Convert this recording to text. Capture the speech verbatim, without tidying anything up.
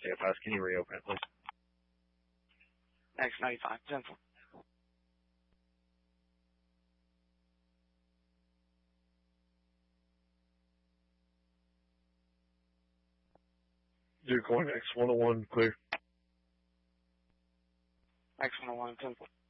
Safe House. Can you reopen it, please? X ninety-five, ten four. You're going X one oh one, clear. X one oh one, ten four.